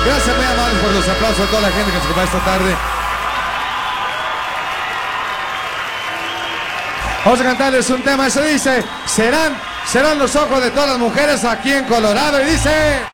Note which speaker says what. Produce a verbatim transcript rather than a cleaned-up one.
Speaker 1: Gracias muy amables por los aplausos a toda la gente que se acompaña esta tarde. Vamos a cantarles un tema, eso dice, serán, serán los ojos de todas las mujeres aquí en Colorado, y dice...